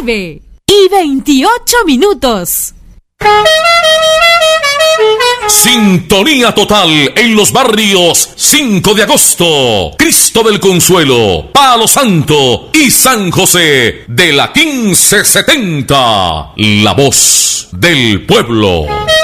9:28. Sintonía total en los barrios 5 de agosto, Cristo del Consuelo, Palo Santo y San José de la 1570. La voz del pueblo.